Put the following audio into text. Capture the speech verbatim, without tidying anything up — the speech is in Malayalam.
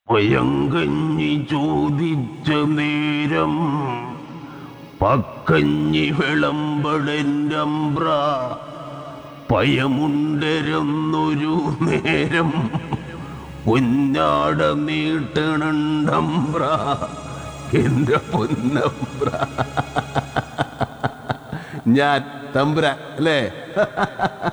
പയങ്കഞ്ഞി ചോദിച്ച നേരം പക്കഞ്ഞി വിളമ്പടൻ്റമ്പ്ര പയമുണ്ടരന്നൊരു നേരം പൊന്നാട നീട്ടണണ്ടമ്പ്ര എൻ്റെ പൊന്നമ്പ്ര. ഞാൻ തമ്പ്ര അല്ലേ?